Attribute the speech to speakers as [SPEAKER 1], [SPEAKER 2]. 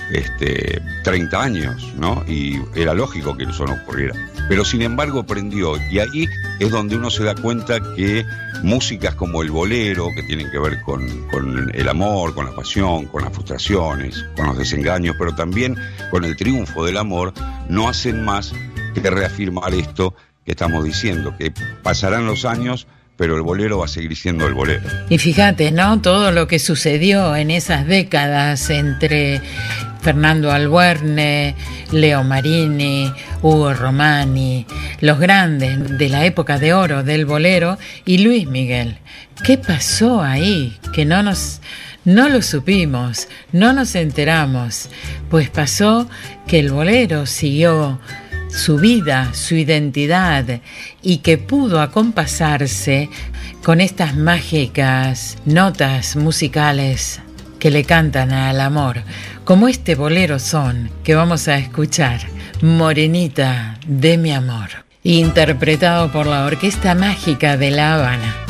[SPEAKER 1] 30 años, ¿no? Y era lógico que eso no ocurriera. Pero sin embargo prendió, y ahí es donde uno se da cuenta que músicas como el bolero, que tienen que ver con el amor, con la pasión, con las frustraciones, con los desengaños, pero también con el triunfo del amor, no hacen más que reafirmar esto que estamos diciendo, que pasarán los años, pero el bolero va a seguir siendo el bolero.
[SPEAKER 2] Y fíjate, ¿no? Todo lo que sucedió en esas décadas entre Fernando Albuerne, Leo Marini, Hugo Romani, los grandes de la época de oro del bolero, y Luis Miguel. ¿Qué pasó ahí? Que no lo supimos, no nos enteramos. Pues pasó que el bolero siguió su vida, su identidad, y que pudo acompasarse con estas mágicas notas musicales que le cantan al amor, como este bolero son que vamos a escuchar, Morenita de mi amor, interpretado por la Orquesta Mágica de La Habana.